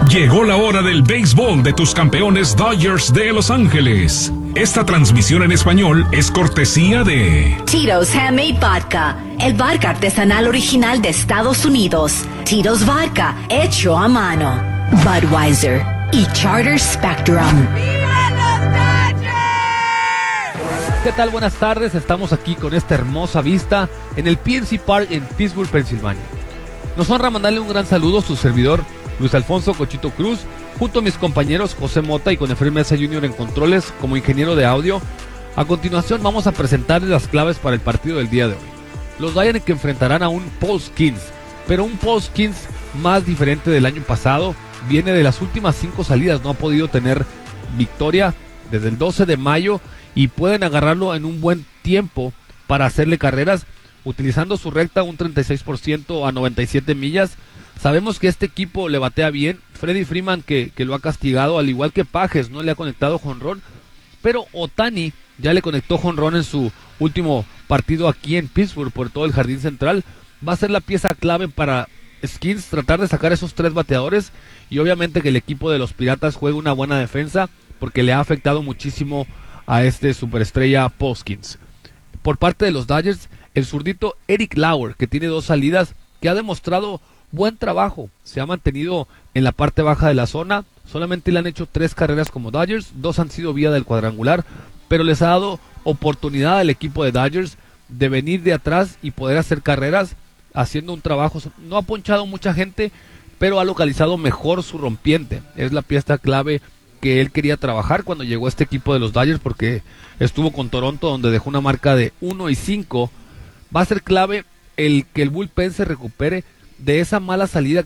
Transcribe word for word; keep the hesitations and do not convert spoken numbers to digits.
Llegó la hora del béisbol de tus campeones Dodgers de Los Ángeles. Esta transmisión en español es cortesía de Tito's Handmade Vodka, el vodka artesanal original de Estados Unidos. Tito's Vodka, hecho a mano. Budweiser y Charter Spectrum. ¿Qué tal? Buenas tardes, estamos aquí con esta hermosa vista en el P N C Park en Pittsburgh, Pensilvania. Nos honra mandarle un gran saludo a su servidor Luis Alfonso Cochito Cruz, junto a mis compañeros José Mota y con Efraín Mesa junior en controles como ingeniero de audio. A continuación vamos a presentarles las claves para el partido del día de hoy. Los Giants que enfrentarán a un Paul Skenes, pero un Paul Skenes más diferente del año pasado. Viene de las últimas cinco salidas, no ha podido tener victoria desde el doce de mayo y pueden agarrarlo en un buen tiempo para hacerle carreras, utilizando su recta un treinta y seis por ciento a noventa y siete millas. Sabemos que este equipo le batea bien. Freddie Freeman que, que lo ha castigado, al igual que Pages, no le ha conectado jonrón, pero Ohtani ya le conectó jonrón en su último partido aquí en Pittsburgh por todo el jardín central. Va a ser la pieza clave para Skenes tratar de sacar esos tres bateadores, y obviamente que el equipo de los Piratas juegue una buena defensa porque le ha afectado muchísimo a este superestrella Paul Skenes. Por parte de los Dodgers, el zurdito Eric Lauer, que tiene dos salidas, que ha demostrado buen trabajo, se ha mantenido en la parte baja de la zona. Solamente le han hecho tres carreras como Dodgers, dos han sido vía del cuadrangular, pero les ha dado oportunidad al equipo de Dodgers de venir de atrás y poder hacer carreras, haciendo un trabajo. No ha ponchado mucha gente, pero ha localizado mejor su rompiente. Es la pieza clave que él quería trabajar cuando llegó a este equipo de los Dodgers, porque estuvo con Toronto donde dejó una marca de uno y cinco. Va a ser clave el que el bullpen se recupere de esa mala salida